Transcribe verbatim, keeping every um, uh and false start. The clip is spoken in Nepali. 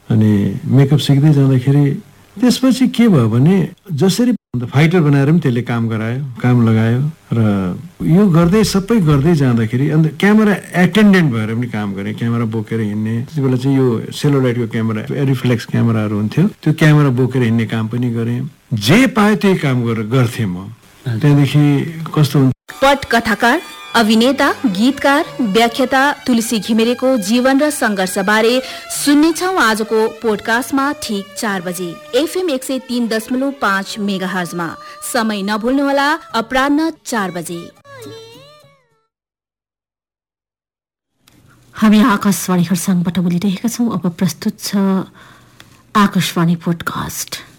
अनि मेकअप सिक्दै जाँदाखेरि त्यसपछि के भयो भने जसरी फाइटर बनाएर पनि त्यसले काम गरायो, काम लगायो र यो गर्दै सबै गर्दै जाँदाखेरि अन्त क्यामेरा एटेन्डेन्ट भएर पनि काम गरेँ, क्यामेरा बोकेर हिँड्ने। त्यति बेला चाहिँ यो सेलोलाइटको क्यामेरा, रिफ्लेक्स क्यामेराहरू हुन्थ्यो, त्यो क्यामेरा बोकेर हिँड्ने काम पनि गरेँ। जे पायो त्यही काम गर्थेँ म। त्यहाँदेखि कस्तो हुन्छ, पटकथाकार, अभिनेता, गीतकार, व्याख्याता तुलसी घिमिरेको जीवन र संघर्षबारे सुन्नेछौँ आजको पोडकास्टमा ठिक चार बजे एफएम एक सय तीन दशमलव पाँच मेगा हर्जमा। समय नभुल्नुहोला, अपराह्न चार बजे। हामी आकाशवाणी खरसाङबाट बोलिरहेका छौँ। अब प्रस्तुत छ आकाशवाणी पोडकास्ट।